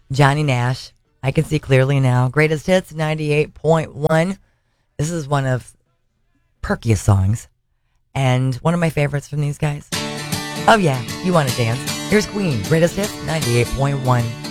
Johnny Nash. I Can See Clearly Now. Greatest Hits 98.1. This is one of perkiest songs and one of my favorites from these guys. Oh yeah, you want to dance. Here's Queen. Greatest Hits 98.1.